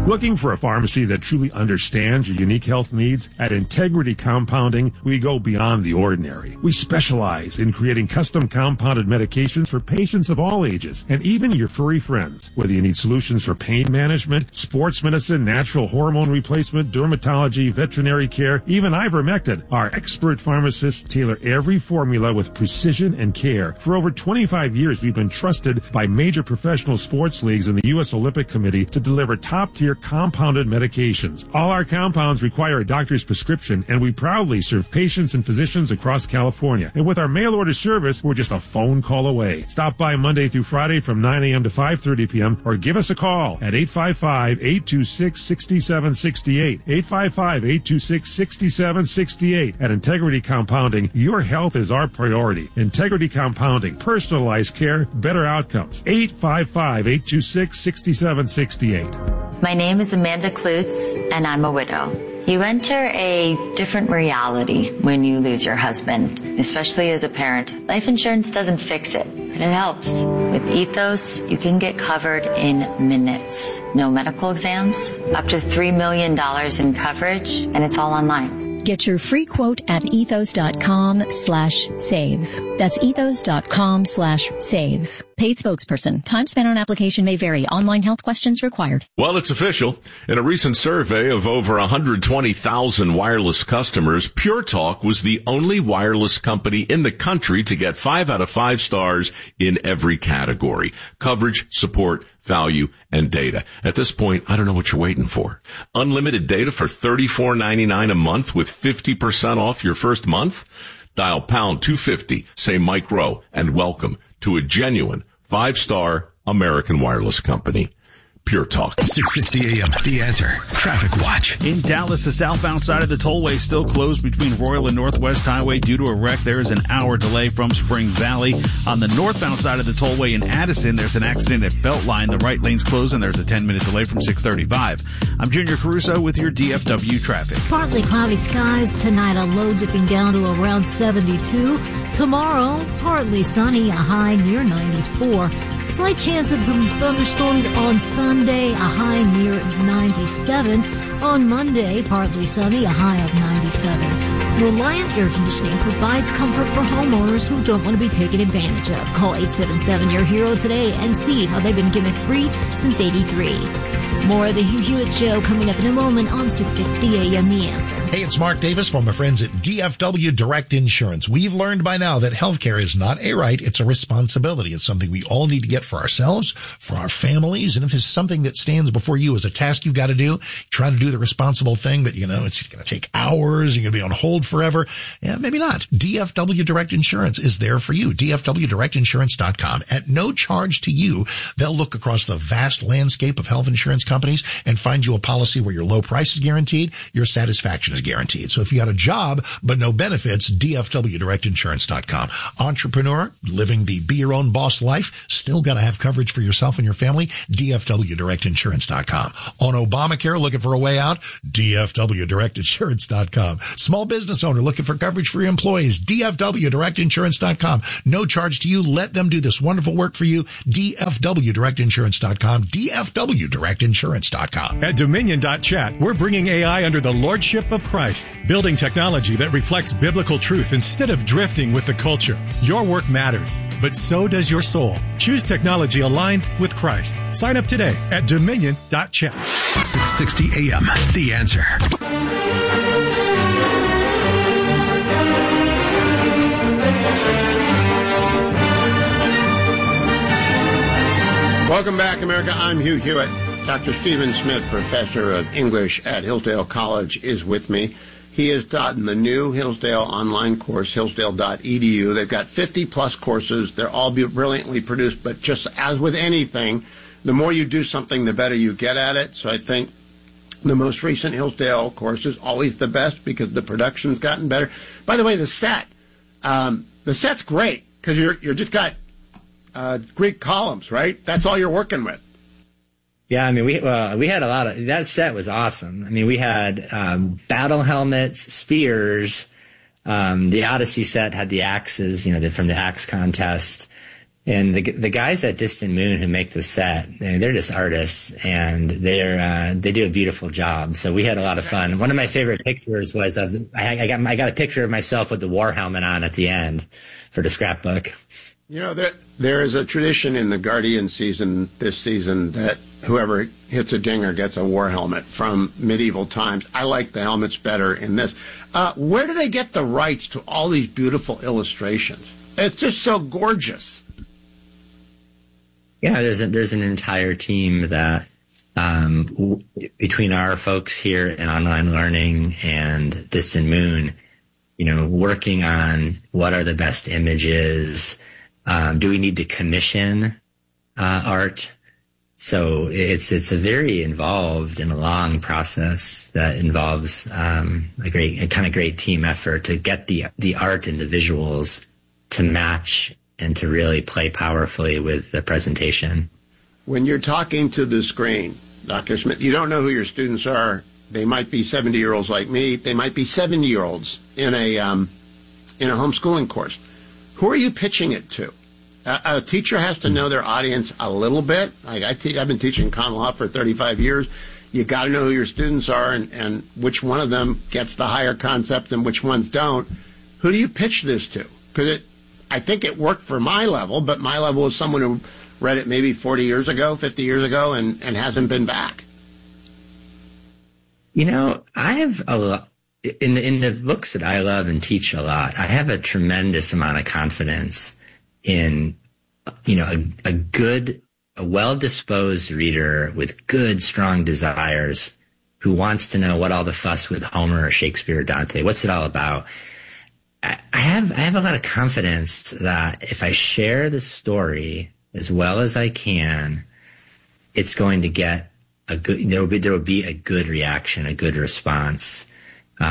Looking for a pharmacy that truly understands your unique health needs? At Integrity Compounding, we go beyond the ordinary. We specialize in creating custom compounded medications for patients of all ages, and even your furry friends. Whether you need solutions for pain management, sports medicine, natural hormone replacement, dermatology, veterinary care, even ivermectin, our expert pharmacists tailor every formula with precision and care. For over 25 years, we've been trusted by major professional sports leagues and the U.S. Olympic Committee to deliver top-tier compounded medications. All our compounds require a doctor's prescription, and we proudly serve patients and physicians across California. And with our mail-order service, we're just a phone call away. Stop by Monday through Friday from 9 a.m. to 5:30 p.m. or give us a call at 855-826-6768. 855-826-6768. At Integrity Compounding, your health is our priority. Integrity Compounding, personalized care, better outcomes. 855-826-6768. My name is Amanda Klutz, and I'm a widow. You enter a different reality when you lose your husband, especially as a parent. Life insurance doesn't fix it, but it helps. With Ethos, you can get covered in minutes. No medical exams, up to $3 million in coverage, and it's all online. Get your free quote at ethos.com/save. That's ethos.com/save. Paid spokesperson. Time spent on application may vary. Online health questions required. Well, it's official. In a recent survey of over 120,000 wireless customers, Pure Talk was the only wireless company in the country to get 5 out of 5 stars in every category: coverage, support, value, and data. At this point, I don't know what you're waiting for. Unlimited data for $34.99 a month with 50% off your first month? Dial pound 250, say Mike Rowe, and welcome to a genuine 5-star American wireless company. Pure Talk. 660 AM. The Answer. Traffic Watch. In Dallas, the southbound side of the tollway still closed between Royal and Northwest Highway due to a wreck. There is an hour delay from Spring Valley. On the northbound side of the tollway in Addison, there's an accident at Beltline. The right lane's closed and there's a 10-minute delay from 635. I'm Junior Caruso with your DFW traffic. Partly cloudy skies tonight, a low dipping down to around 72. Tomorrow, partly sunny, a high near 94. Slight chance of some thunderstorms on Sunday, a high near 97. On Monday, partly sunny, a high of 97. Reliant Air Conditioning provides comfort for homeowners who don't want to be taken advantage of. Call 877-YOUR-HERO today and see how they've been gimmick-free since '83. More of the Hugh Hewitt Show coming up in a moment on 660 AM The Answer. Hey, it's Mark Davis from my friends at DFW Direct Insurance. We've learned by now that healthcare is not a right, it's a responsibility. It's something we all need to get for ourselves, for our families, and if there's something that stands before you as a task you've got to do, try to do the responsible thing, but it's going to take hours, you're going to be on hold forever. Yeah, maybe not. DFW Direct Insurance is there for you. DFWDirectInsurance.com. At no charge to you, they'll look across the vast landscape of health insurance companies and find you a policy where your low price is guaranteed, your satisfaction is guaranteed. So if you got a job but no benefits, DFWDirectInsurance.com. Entrepreneur, living the be your own boss life, still got to have coverage for yourself and your family, DFWDirectInsurance.com. On Obamacare, looking for a way out, DFWDirectInsurance.com. Small business owner looking for coverage for your employees, DFWDirectInsurance.com. No charge to you. Let them do this wonderful work for you, DFWDirectInsurance.com, DFWDirectInsurance.com. At Dominion.chat, we're bringing AI under the lordship of Christ, building technology that reflects biblical truth instead of drifting with the culture. Your work matters, but so does your soul. Choose technology aligned with Christ. Sign up today at Dominion.chat. 660 AM. The Answer. Welcome back, America. I'm Hugh Hewitt. Dr. Stephen Smith, professor of English at Hillsdale College, is with me. He has taught in the new Hillsdale online course, hillsdale.edu. They've got 50-plus courses. They're all brilliantly produced, but just as with anything, the more you do something, the better you get at it. So I think the most recent Hillsdale course is always the best because the production's gotten better. By the way, the set's great because you're just got Greek columns, right? That's all you're working with. Yeah, I mean, we had a lot of, that set was awesome. I mean, we had battle helmets, spears. The Odyssey set had the axes, from the axe contest. And the guys at Distant Moon who make the set, they're just artists, and they do a beautiful job. So we had a lot of fun. One of my favorite pictures was I got a picture of myself with the war helmet on at the end for the scrapbook. You know, there is a tradition in the Guardian season this season that whoever hits a dinger gets a war helmet from medieval times. I like the helmets better in this. Where do they get the rights to all these beautiful illustrations? It's just so gorgeous. Yeah, there's an entire team that between our folks here in online learning and Distant Moon, working on what are the best images. Do we need to commission art? So it's a very involved and a long process that involves a great team effort to get the art and the visuals to match and to really play powerfully with the presentation. When you're talking to the screen, Dr. Smith, you don't know who your students are. They might be 70-year-olds like me. They might be 7-year-olds in a homeschooling course. Who are you pitching it to? A teacher has to know their audience a little bit. Like I've been teaching common law for 35 years. You got to know who your students are and which one of them gets the higher concepts and which ones don't. Who do you pitch this to? Because I think it worked for my level, but my level is someone who read it maybe 40 years ago, 50 years ago, and hasn't been back. I have a lot in the books that I love and teach a lot. I have a tremendous amount of confidence in, a well-disposed reader with good, strong desires who wants to know what all the fuss with Homer or Shakespeare or Dante, what's it all about? I have a lot of confidence that if I share the story as well as I can, it's going to get there will be a good reaction, a good response. What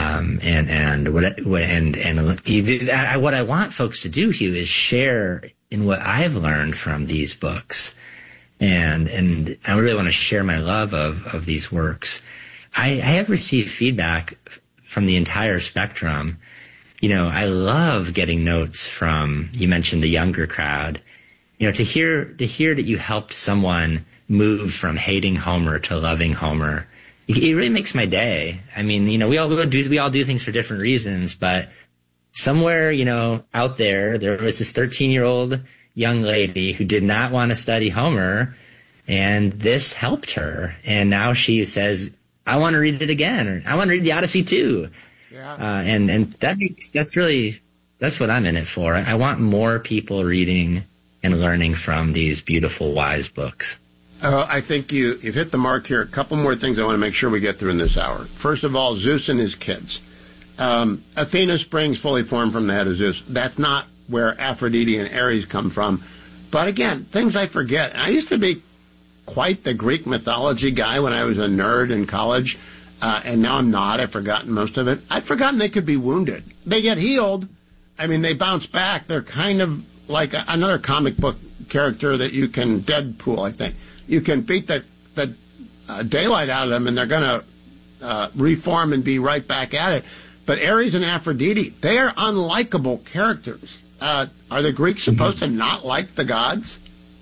I want folks to do, Hugh, is share in what I've learned from these books. And I really want to share my love of these works. I have received feedback from the entire spectrum. I love getting notes from, you mentioned the younger crowd, to hear that you helped someone move from hating Homer to loving Homer. It really makes my day. I mean, we all do things for different reasons, but somewhere, out there was this 13-year-old young lady who did not want to study Homer, and this helped her. And now she says, I want to read it again, or I want to read the Odyssey too. Yeah. And that's what I'm in it for. I want more people reading and learning from these beautiful, wise books. I think you've hit the mark here. A couple more things I want to make sure we get through in this hour. First of all, Zeus and his kids. Athena springs fully formed from the head of Zeus. That's not where Aphrodite and Ares come from. But again, things I forget. I used to be quite the Greek mythology guy when I was a nerd in college, and now I'm not. I've forgotten most of it. I'd forgotten they could be wounded. They get healed. I mean, they bounce back. They're kind of like another comic book character that you can Deadpool, I think. You can beat the daylight out of them, and they're going to reform and be right back at it. But Ares and Aphrodite, they are unlikable characters. Are the Greeks supposed to not like the gods?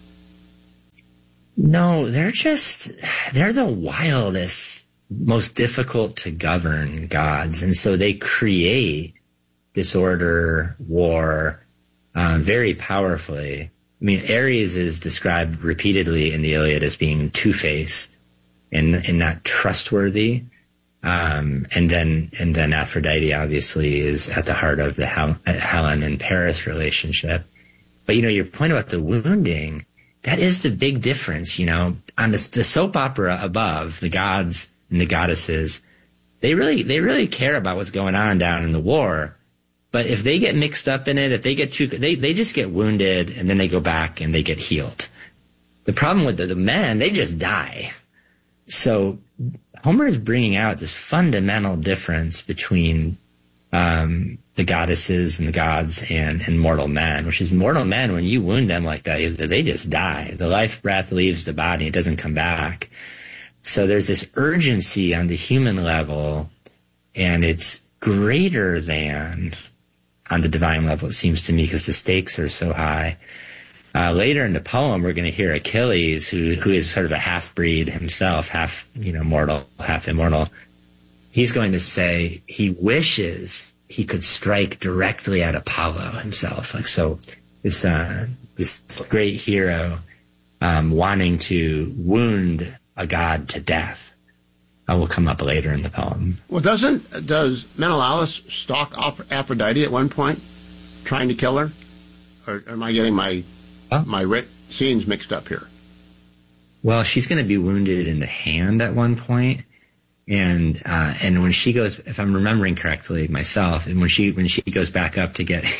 No, they're the wildest, most difficult to govern gods. And so they create disorder, war, very powerfully. I mean, Ares is described repeatedly in the Iliad as being two-faced and not trustworthy. And then Aphrodite obviously is at the heart of the Helen and Paris relationship. But, your point about the wounding, that is the big difference, on the soap opera above, the gods and the goddesses, they really care about what's going on down in the war. But if they get mixed up in it, if they get they just get wounded and then they go back and they get healed. The problem with the men, they just die. So Homer is bringing out this fundamental difference between the goddesses and the gods and mortal men, which is mortal men, when you wound them like that, they just die. The life breath leaves the body. It doesn't come back. So there's this urgency on the human level, and it's greater than on the divine level, it seems to me, because the stakes are so high. Later in the poem, we're going to hear Achilles, who is sort of a half-breed himself, half, mortal, half immortal. He's going to say he wishes he could strike directly at Apollo himself. Like, so this great hero, wanting to wound a god to death, will come up later in the poem. Well, does Menelaus stalk Aphrodite at one point, trying to kill her? Or am I getting my scenes mixed up here? Well, she's going to be wounded in the hand at one point, and when she goes, if I'm remembering correctly myself, and when she goes back up to get,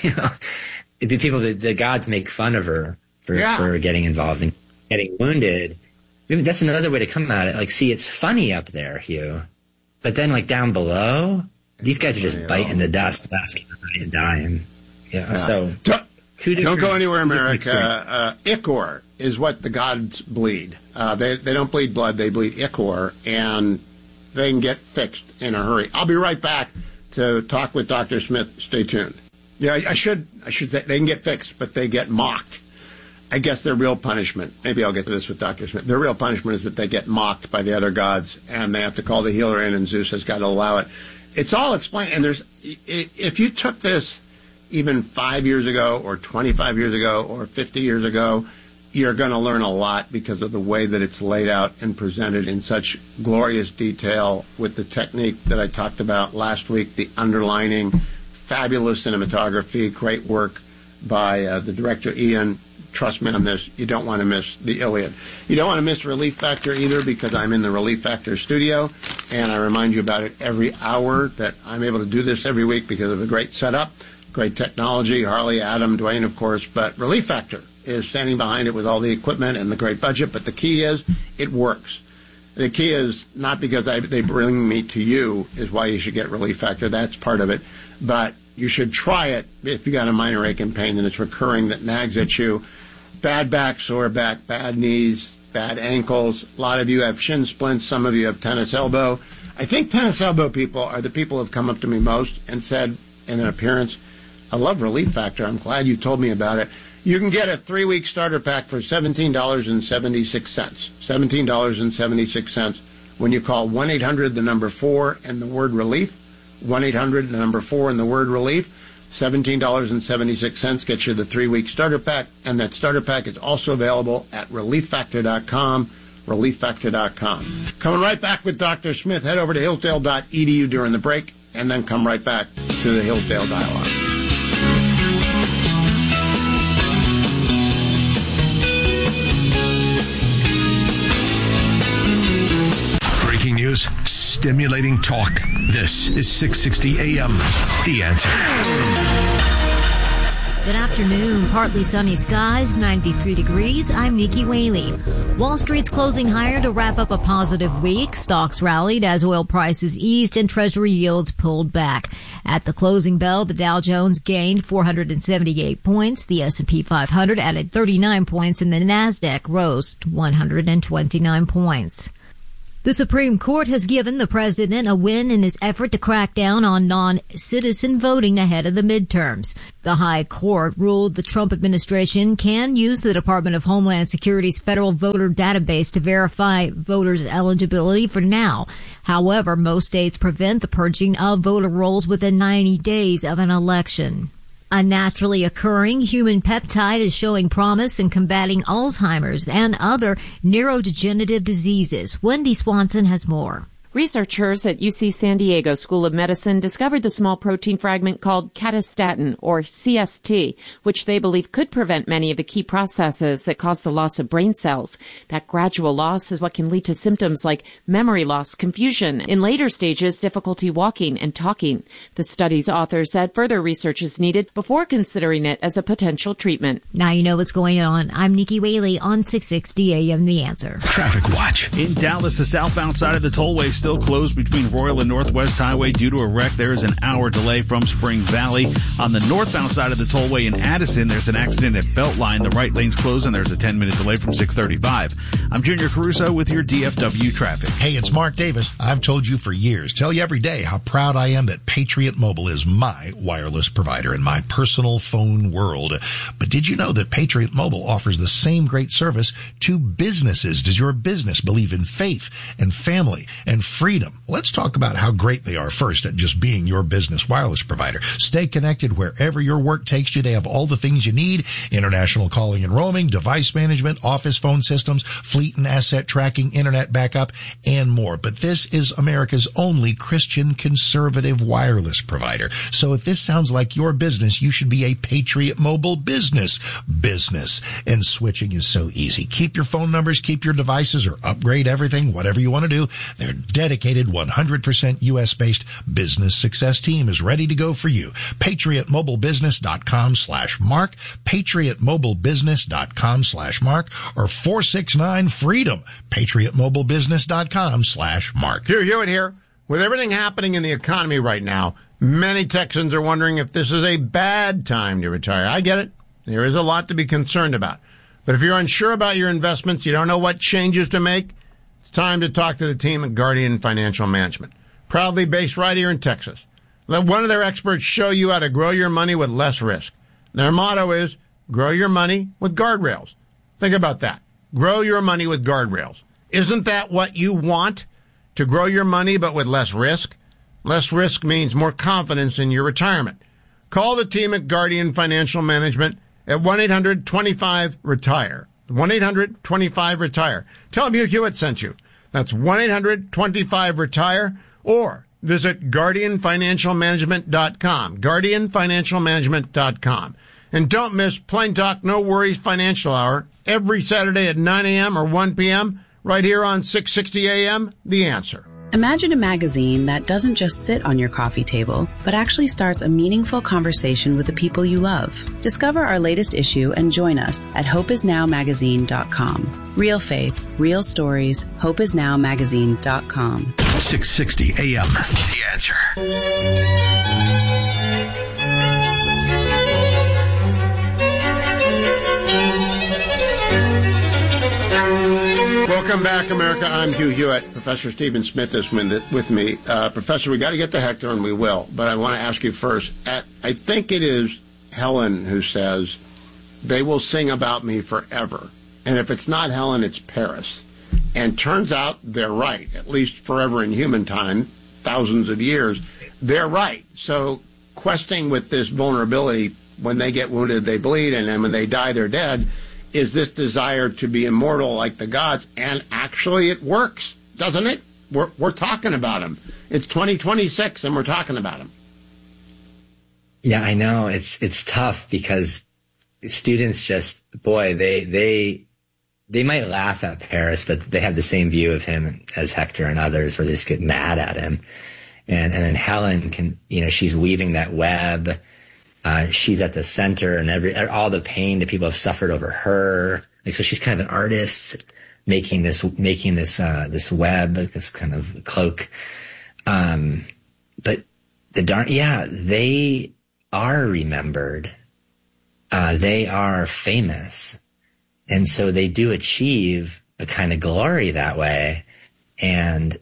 the gods make fun of her for getting involved in getting wounded. Maybe that's another way to come at it. Like, see, it's funny up there, Hugh, but then like down below, these guys are just biting the dust left and dying. Yeah. So. Don't go anywhere, America. Ichor is what the gods bleed. They don't bleed blood, they bleed ichor, and they can get fixed in a hurry. I'll be right back to talk with Dr. Smith. Stay tuned. Yeah, I should say they can get fixed, but they get mocked. I guess their real punishment, maybe I'll get to this with Dr. Smith, their real punishment is that they get mocked by the other gods, and they have to call the healer in, and Zeus has got to allow it. It's all explained, and if you took this even 5 years ago or 25 years ago or 50 years ago, you're going to learn a lot because of the way that it's laid out and presented in such glorious detail with the technique that I talked about last week, the underlining, fabulous cinematography, great work by the director, Ian. Trust me on this, you don't want to miss the Iliad. You don't want to miss Relief Factor either, because I'm in the Relief Factor studio, and I remind you about it every hour, that I'm able to do this every week because of a great setup. Great technology, Harley, Adam, Dwayne, of course, but Relief Factor is standing behind it with all the equipment and the great budget, but the key is it works. The key is not because they bring me to you is why you should get Relief Factor. That's part of it. But you should try it if you got a minor ache and pain and it's recurring that nags at you. Bad back, sore back, bad knees, bad ankles. A lot of you have shin splints. Some of you have tennis elbow. I think tennis elbow people are the people who have come up to me most and said in an appearance, I love Relief Factor. I'm glad you told me about it. You can get a 3-week starter pack for $17.76. $17.76 when you call 1-800-4 and the word relief. 1-800-4 and the word relief. $17.76 gets you the 3-week starter pack, and that starter pack is also available at relieffactor.com. Relieffactor.com. Coming right back with Dr. Smith. Head over to hillsdale.edu during the break, and then come right back to the Hillsdale Dialogue. Breaking news, stimulating talk. This is 660 AM. The Answer. Good afternoon. Partly sunny skies, 93 degrees. I'm Nikki Whaley. Wall Street's closing higher to wrap up a positive week. Stocks rallied as oil prices eased and Treasury yields pulled back. At the closing bell, the Dow Jones gained 478 points. The S&P 500 added 39 points, and the Nasdaq rose 129 points. The Supreme Court has given the president a win in his effort to crack down on non-citizen voting ahead of the midterms. The High Court ruled the Trump administration can use the Department of Homeland Security's federal voter database to verify voters' eligibility for now. However, most states prevent the purging of voter rolls within 90 days of an election. A naturally occurring human peptide is showing promise in combating Alzheimer's and other neurodegenerative diseases. Wendy Swanson has more. Researchers at UC San Diego School of Medicine discovered the small protein fragment called catastatin, or CST, which they believe could prevent many of the key processes that cause the loss of brain cells. That gradual loss is what can lead to symptoms like memory loss, confusion, in later stages, difficulty walking and talking. The study's author said further research is needed before considering it as a potential treatment. Now you know what's going on. I'm Nikki Whaley on 660 AM The Answer. Traffic Watch. In Dallas, the southbound side of the tollway still closed between Royal and Northwest Highway due to a wreck. There is an hour delay from Spring Valley. On the northbound side of the tollway in Addison, there's an accident at Beltline. The right lane's closed and there's a 10-minute delay from 635. I'm Junior Caruso with your DFW traffic. Hey, it's Mark Davis. I've told you for years, tell you every day how proud I am that Patriot Mobile is my wireless provider in my personal phone world. But did you know that Patriot Mobile offers the same great service to businesses? Does your business believe in faith and family and freedom? Let's talk about how great they are first at just being your business wireless provider. Stay connected wherever your work takes you. They have all the things you need: international calling and roaming, device management, office phone systems, fleet and asset tracking, internet backup, and more. But this is America's only Christian conservative wireless provider. So if this sounds like your business, you should be a Patriot Mobile business. And switching is so easy. Keep your phone numbers, keep your devices, or upgrade everything, whatever you want to do. Their dedicated 100% U.S.-based business success team is ready to go for you. PatriotMobileBusiness.com/Mark, PatriotMobileBusiness.com/Mark, or 469-FREEDOM, PatriotMobileBusiness.com/Mark. Hugh Hewitt here. With everything happening in the economy right now, many Texans are wondering if this is a bad time to retire. I get it. There is a lot to be concerned about. But if you're unsure about your investments, you don't know what changes to make, it's time to talk to the team at Guardian Financial Management. Proudly based right here in Texas. Let one of their experts show you how to grow your money with less risk. Their motto is, grow your money with guardrails. Think about that. Grow your money with guardrails. Isn't that what you want? To grow your money but with less risk? Less risk means more confidence in your retirement. Call the team at Guardian Financial Management at 1-800-25-RETIRE. 1-800-25-RETIRE. Tell them Hugh Hewitt sent you. That's 1-800-25-RETIRE, or visit GuardianFinancialManagement.com. GuardianFinancialManagement.com. And don't miss Plain Talk No Worries Financial Hour every Saturday at 9 a.m. or 1 p.m. right here on 660 a.m. The Answer. Imagine a magazine that doesn't just sit on your coffee table, but actually starts a meaningful conversation with the people you love. Discover our latest issue and join us at hopeisnowmagazine.com. Real faith, real stories, hopeisnowmagazine.com. 660 AM. The Answer. Welcome back, America. I'm Hugh Hewitt. Professor Stephen Smith is with me. Professor, we got to get to Hector, and we will. But I want to ask you first. I think it is Helen who says, they will sing about me forever. And if it's not Helen, it's Paris. And turns out they're right, at least forever in human time, thousands of years. They're right. So questing with this vulnerability, when they get wounded, they bleed, and then when they die, they're dead, is this desire to be immortal like the gods. And actually it works, doesn't it? We're talking about him. It's 2026 and we're talking about him. Yeah, I know. It's tough because students just, boy, they might laugh at Paris, but they have the same view of him as Hector and others, where they just get mad at him. And then Helen can, she's weaving that web. She's at the center, and all the pain that people have suffered over her. So she's kind of an artist making this web, this kind of cloak. But they are remembered. They are famous. And so they do achieve a kind of glory that way. And,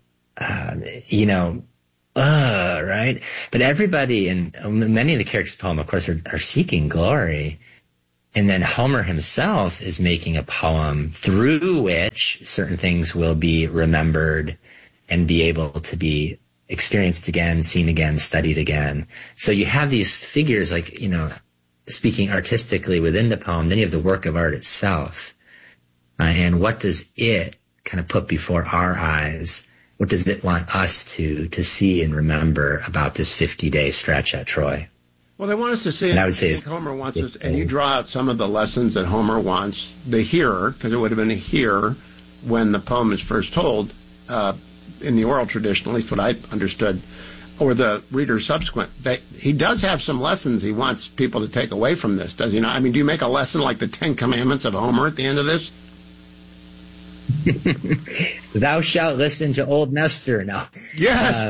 right? But everybody, and many of the characters in the poem, of course, are seeking glory. And then Homer himself is making a poem through which certain things will be remembered and be able to be experienced again, seen again, studied again. So you have these figures like, speaking artistically within the poem, then you have the work of art itself. And what does it kind of put before our eyes? What does it want us to see and remember about this 50-day stretch at Troy? Well, they want us to see it. And I would say Homer wants us, and you draw out some of the lessons that Homer wants the hearer, because it would have been a hearer when the poem is first told in the oral tradition, at least what I understood, or the reader subsequent. He does have some lessons he wants people to take away from this, does he not? I mean, do you make a lesson like the 10 Commandments of Homer at the end of this? Thou shalt listen to old Nestor. No. Yes.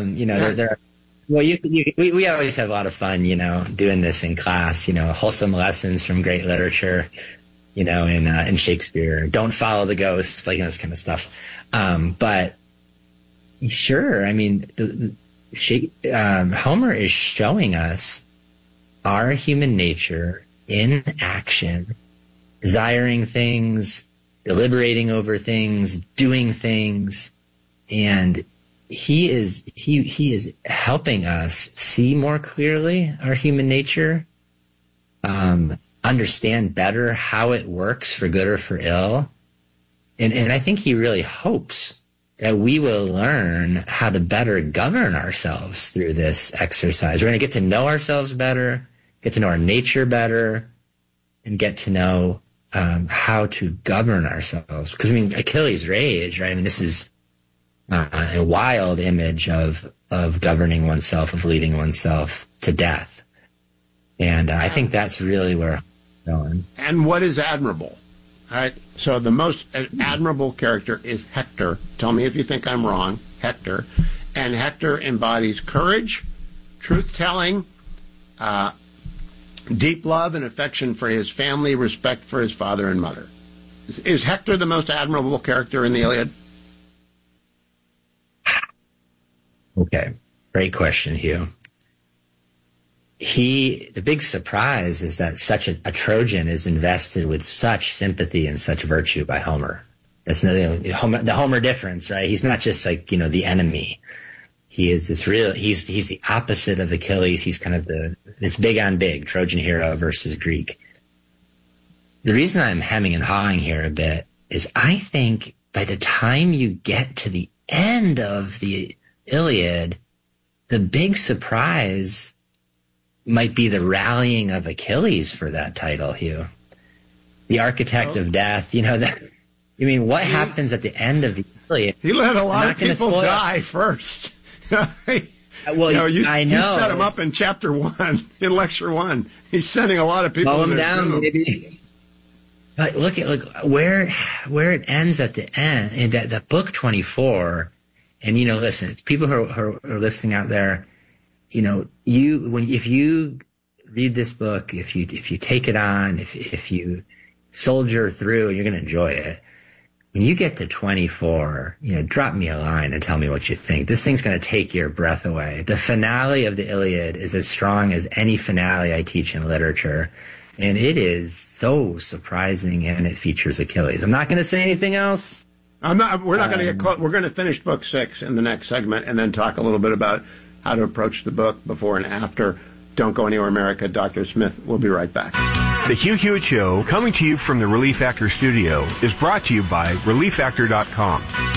We always have a lot of fun, doing this in class, wholesome lessons from great literature, in Shakespeare. Don't follow the ghosts, like this kind of stuff. But sure, I mean, Homer is showing us our human nature in action, desiring things, deliberating over things, doing things, and he is helping us see more clearly our human nature, understand better how it works for good or for ill. And I think he really hopes that we will learn how to better govern ourselves through this exercise. We're going to get to know ourselves better, get to know our nature better, and get to know how to govern ourselves. Because, Achilles' rage, right? This is a wild image of governing oneself, of leading oneself to death. And I think that's really where I'm going. And what is admirable? All right. So the most admirable character is Hector. Tell me if you think I'm wrong. Hector. And Hector embodies courage, truth-telling, deep love and affection for his family, respect for his father and mother. Is Hector the most admirable character in the Iliad? Okay. Great question, Hugh. The big surprise is that such a Trojan is invested with such sympathy and such virtue by Homer. That's the Homer difference, right? He's not just the enemy. He is he's the opposite of Achilles. He's kind of this big on big Trojan hero versus Greek. The reason I'm hemming and hawing here a bit is I think by the time you get to the end of the Iliad, the big surprise might be the rallying of Achilles for that title, Hugh. The architect of death, what happens at the end of the Iliad? He let a lot of people die first. You set him up in chapter 1, in lecture 1. He's sending a lot of people Slow him down, maybe. But look where it ends at the end, in that book 24. And listen, people who are listening out there, if you read this book, if you take it on, if you soldier through, you're going to enjoy it. When you get to 24, drop me a line and tell me what you think. This thing's going to take your breath away. The finale of the Iliad is as strong as any finale I teach in literature. And it is so surprising, and it features Achilles. I'm not going to say anything else. We're not going to get close. We're going to finish book 6 in the next segment and then talk a little bit about how to approach the book before and after. Don't go anywhere, America. Dr. Smith will be right back. The Hugh Hewitt Show, coming to you from the Relief Factor studio, is brought to you by ReliefFactor.com.